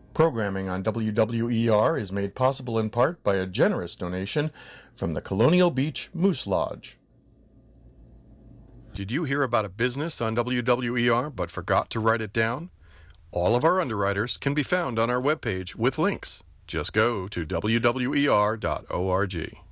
Programming on WWER is made possible in part by a generous donation from the Colonial Beach Moose Lodge. Did you hear about a business on WWER but forgot to write it down? All of our underwriters can be found on our webpage with links. Just go to WWER.org.